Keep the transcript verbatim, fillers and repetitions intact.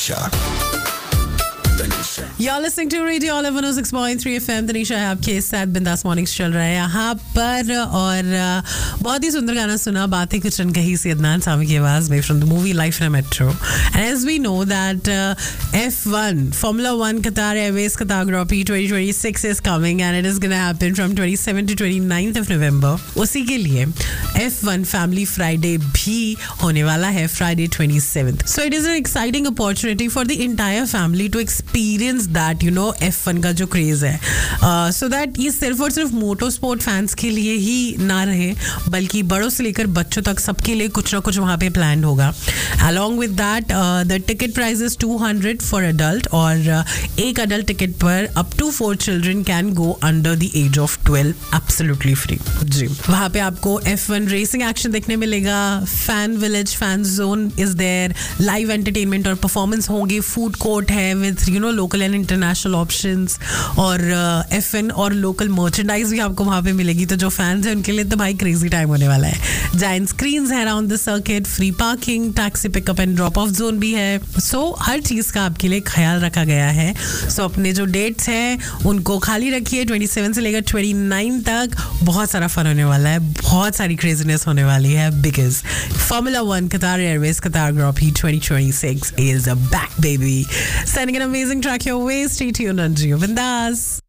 Tanisha. You're listening to Radio Olive one oh six point three F M. Tanisha है आपके साथ, बिंदास mornings चल रहा है यहाँ पर और बहुत ही सुंदर गाना सुना, बातें कुछ अनकही से अदनान सामी की आवाज में from the movie life in a metro. And as we know that F one Formula One Qatar Airways Qatar Grand Prix twenty twenty-six is coming and it is going to happen from twenty-seventh to twenty-ninth of November. उसी के लिए F one Family Friday भी होने वाला है Friday twenty-seventh. So it is an exciting opportunity for the entire family to experience that, you know, F one का जो craze है, uh, so that ये सिर्फ और सिर्फ मोटो स्पोर्ट फैंस के लिए ही ना रहे, बल्कि बड़ों से लेकर बच्चों तक सबके लिए कुछ ना कुछ वहाँ पे प्लान होगा. Along with that, uh, the ticket price is two hundred for adult और uh, एक adult ticket पर up to four children can go under the age of twelve, absolutely free. जी, वहाँ पे आपको F one racing action देखने मिलेगा, fan village, fan zone is there, live entertainment और performance होंगे, food court है with, you know, local and international options और uh, F one और local merchandise भी आपको वहाँ पे मिलेगी. तो जो फैंस हैं उनके लिए तो भाई क्रेजी टाइम होने वाला है. Giant screens है around the circuit, free parking, taxi pickup and drop off zone भी है. So हर चीज़ का आपके लिए ख्याल रखा गया है. So अपने जो डेट्स हैं उनको खाली रखिए. twenty-seven से लेकर twenty-nine तक बहुत सारा फन होने वाला है, बहुत सारी क्रेजीनेस होने वाली है, because Formula One Qatar Airways Qatar Grand Prix twenty twenty-six is back, baby. Sending an amazing track your way. Stay tuned on Gio Bindas.